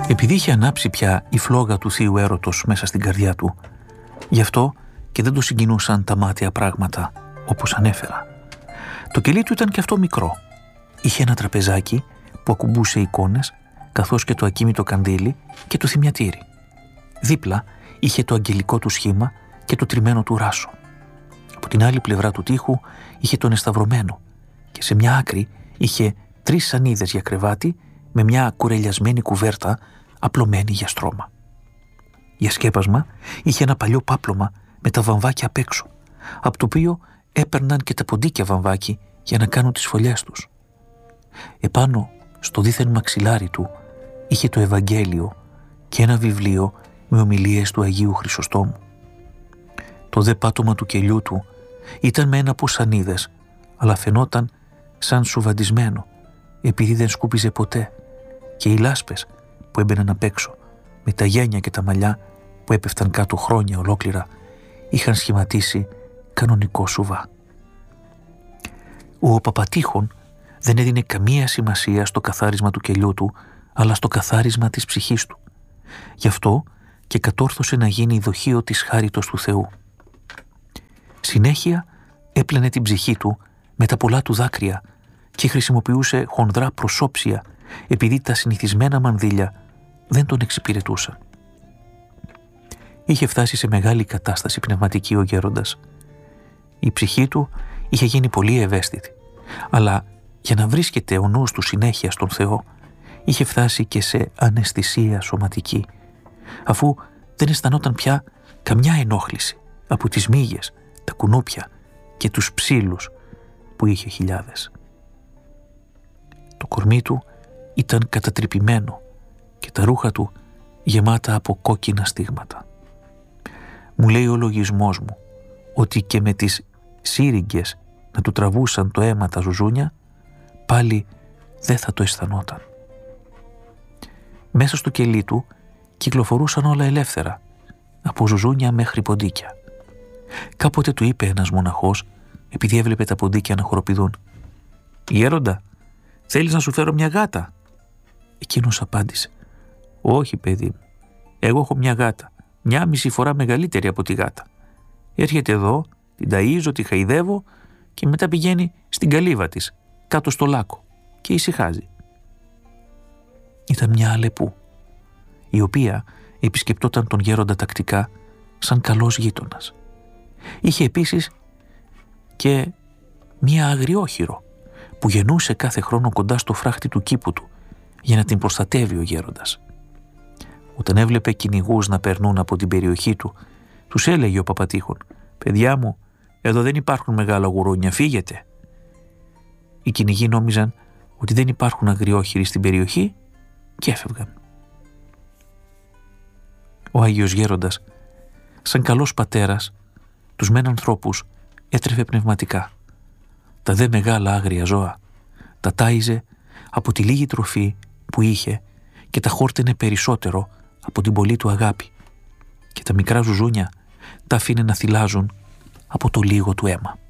Επειδή είχε ανάψει πια η φλόγα του θείου έρωτος μέσα στην καρδιά του, γι' αυτό και δεν το συγκινούσαν τα μάταια πράγματα όπως ανέφερα. Το κελί του ήταν και αυτό μικρό. Είχε ένα τραπεζάκι που ακουμπούσε εικόνες, καθώς και το ακίμητο καντήλι και το θυμιατήρι. Δίπλα είχε το αγγελικό του σχήμα και το τριμμένο του ράσο. Από την άλλη πλευρά του τοίχου είχε τον εσταυρωμένο και σε μια άκρη είχε 3 σανίδες για κρεβάτι με μια κουρελιασμένη κουβέρτα απλωμένη για στρώμα. Για σκέπασμα είχε ένα παλιό πάπλωμα με τα βαμβάκια απ' έξω, από το οποίο έπαιρναν και τα ποντίκια βαμβάκι για να κάνουν τις φωλιές τους. Επάνω στο δίθεν μαξιλάρι του είχε το Ευαγγέλιο και ένα βιβλίο με ομιλίες του Αγίου Χρυσοστόμου. Το δε πάτωμα του κελιού του ήταν με ένα από σανίδες, αλλά φαινόταν σαν σουβαντισμένο, επειδή δεν σκούπιζε ποτέ, και οι λάσπες που έμπαιναν απ' έξω, με τα γένια και τα μαλλιά που έπεφταν κάτω χρόνια ολόκληρα, είχαν σχηματίσει κανονικό σουβά. Ο Παπατήχων δεν έδινε καμία σημασία στο καθάρισμα του κελιού του, αλλά στο καθάρισμα της ψυχής του. Γι' αυτό και κατόρθωσε να γίνει δοχείο της χάριτος του Θεού. Συνέχεια έπλαινε την ψυχή του με τα πολλά του δάκρυα και χρησιμοποιούσε χονδρά προσώψια, επειδή τα συνηθισμένα μανδύλια δεν τον εξυπηρετούσαν. Είχε φτάσει σε μεγάλη κατάσταση πνευματική ο γέροντας. Η ψυχή του είχε γίνει πολύ ευαίσθητη, αλλά για να βρίσκεται ο νους του συνέχεια στον Θεό, είχε φτάσει και σε αναισθησία σωματική, αφού δεν αισθανόταν πια καμιά ενόχληση από τις μύγες, τα κουνούπια και τους ψήλους που είχε χιλιάδες. Το κορμί του ήταν κατατρυπημένο και τα ρούχα του γεμάτα από κόκκινα στίγματα. Μου λέει ο λογισμός μου ότι και με τις σύριγγες να του τραβούσαν το αίμα τα ζουζούνια, πάλι δεν θα το αισθανόταν. Μέσα στο κελί του κυκλοφορούσαν όλα ελεύθερα, από ζουζούνια μέχρι ποντίκια. Κάποτε του είπε ένας μοναχός, επειδή έβλεπε τα ποντίκια να χοροπηδούν: «Γέροντα, θέλεις να σου φέρω μια γάτα?» Εκείνος απάντησε: «Όχι, παιδί μου, εγώ έχω μια γάτα, 1,5 φορά μεγαλύτερη από τη γάτα. Έρχεται εδώ, την ταΐζω, τη χαϊδεύω και μετά πηγαίνει στην καλύβα της, κάτω στο λάκκο, και ησυχάζει». Ήταν μια αλεπού, η οποία επισκεπτόταν τον γέροντα τακτικά σαν καλός γείτονας. Είχε επίσης και μια αγριόχειρο που γεννούσε κάθε χρόνο κοντά στο φράχτη του κήπου του για να την προστατεύει ο γέροντας. Όταν έβλεπε κυνηγούς να περνούν από την περιοχή του, τους έλεγε ο Παπατήχων: «Παιδιά μου, εδώ δεν υπάρχουν μεγάλα γουρούνια, φύγετε». Οι κυνηγοί νόμιζαν ότι δεν υπάρχουν αγριόχειροι στην περιοχή και έφευγαν. Ο Άγιος Γέροντας, σαν καλός πατέρας, τους μεν ανθρώπους έτρεφε πνευματικά. Τα δε μεγάλα άγρια ζώα τα τάιζε από τη λίγη τροφή που είχε και τα χόρτενε περισσότερο από την πολλή του αγάπη, και τα μικρά ζουζούνια τα αφήνε να θυλάζουν από το λίγο του αίμα.